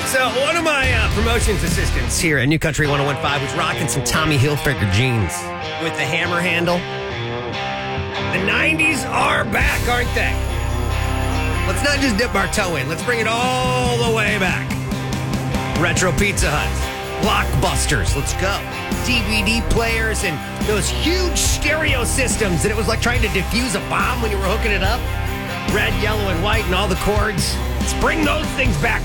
So one of my promotions assistants here at New Country 101.5 was rocking some Tommy Hilfiger jeans with the hammer handle. The 90s are back, aren't they? Let's not just dip our toe in. Let's bring it all the way back. Retro Pizza Huts, Blockbusters, let's go. DVD players and those huge stereo systems that it was like trying to defuse a bomb when you were hooking it up. Red, yellow, and white and all the chords. Let's bring those things back